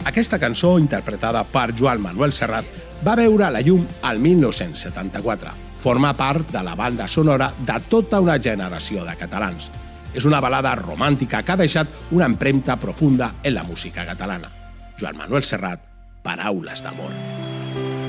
Aquesta cançó, interpretada per Joan Manuel Serrat, va veure la llum al 1974. Forma part de la banda sonora de tota una generació de catalans. És una balada romàntica que ha deixat una empremta profunda en la música catalana. Joan Manuel Serrat, Paraules d'amor.